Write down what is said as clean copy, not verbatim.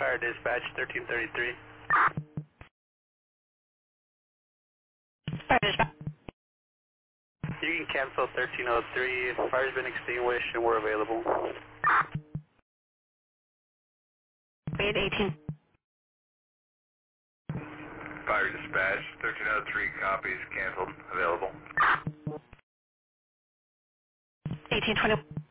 Fire Dispatch 1333. Fire dispatch. You can cancel 1303. Fire's been extinguished and we're available. Bid 18. Fire Dispatch 1303 copies, canceled, available. 1820.